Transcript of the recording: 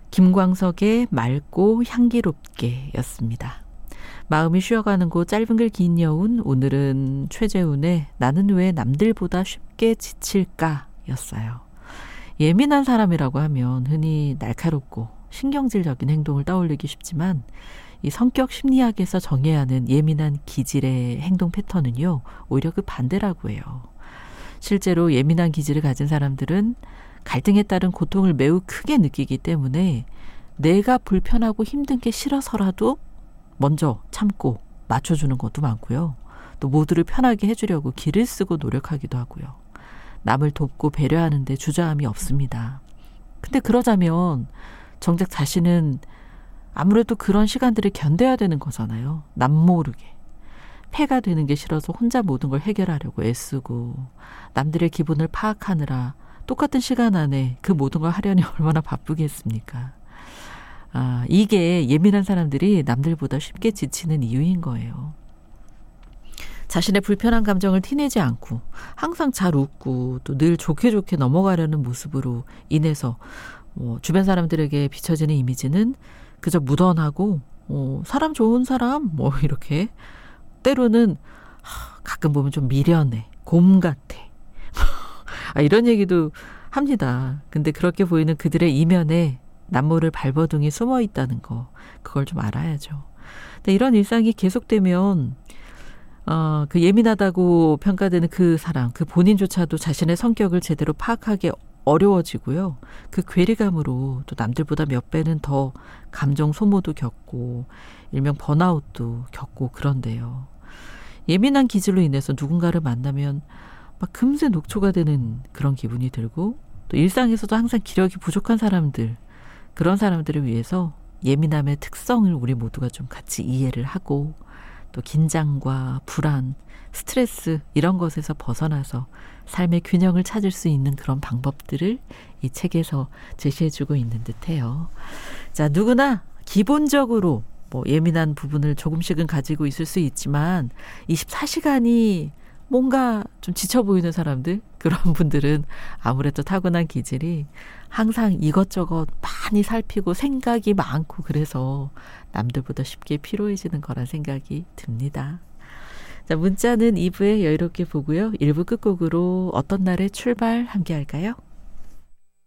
김광석의 맑고 향기롭게 였습니다. 마음이 쉬어가는 곳 짧은 글 긴 여운, 오늘은 최재훈의 나는 왜 남들보다 쉽게 지칠까 였어요. 예민한 사람이라고 하면 흔히 날카롭고 신경질적인 행동을 떠올리기 쉽지만 이 성격 심리학에서 정해야 하는 예민한 기질의 행동 패턴은요, 오히려 그 반대라고 해요. 실제로 예민한 기질을 가진 사람들은 갈등에 따른 고통을 매우 크게 느끼기 때문에 내가 불편하고 힘든 게 싫어서라도 먼저 참고 맞춰주는 것도 많고요. 또 모두를 편하게 해주려고 기를 쓰고 노력하기도 하고요. 남을 돕고 배려하는 데 주저함이 없습니다. 근데 그러자면 정작 자신은 아무래도 그런 시간들을 견뎌야 되는 거잖아요. 남모르게. 폐가 되는 게 싫어서 혼자 모든 걸 해결하려고 애쓰고 남들의 기분을 파악하느라 똑같은 시간 안에 그 모든 걸 하려니 얼마나 바쁘겠습니까? 이게 예민한 사람들이 남들보다 쉽게 지치는 이유인 거예요. 자신의 불편한 감정을 티내지 않고 항상 잘 웃고 또 늘 좋게 넘어가려는 모습으로 인해서 주변 사람들에게 비춰지는 이미지는 그저 무던하고 사람 좋은 사람 이렇게 때로는 가끔 보면 좀 미련해, 곰 같아 이런 얘기도 합니다. 근데 그렇게 보이는 그들의 이면에 남모를 발버둥이 숨어 있다는 거, 그걸 좀 알아야죠. 근데 이런 일상이 계속되면 그 예민하다고 평가되는 그 사람, 그 본인조차도 자신의 성격을 제대로 파악하기 어려워지고요. 그 괴리감으로 또 남들보다 몇 배는 더 감정 소모도 겪고 일명 번아웃도 겪고 그런데요. 예민한 기질로 인해서 누군가를 만나면 막 금세 녹초가 되는 그런 기분이 들고 또 일상에서도 항상 기력이 부족한 사람들, 그런 사람들을 위해서 예민함의 특성을 우리 모두가 좀 같이 이해를 하고 또 긴장과 불안, 스트레스 이런 것에서 벗어나서 삶의 균형을 찾을 수 있는 그런 방법들을 이 책에서 제시해주고 있는 듯해요. 자, 누구나 기본적으로 예민한 부분을 조금씩은 가지고 있을 수 있지만 24시간이 뭔가 좀 지쳐 보이는 사람들, 그런 분들은 아무래도 타고난 기질이 항상 이것저것 많이 살피고 생각이 많고 그래서 남들보다 쉽게 피로해지는 거란 생각이 듭니다. 자, 문자는 2부에 여유롭게 보고요. 1부 끝곡으로 어떤 날의 출발 함께 할까요?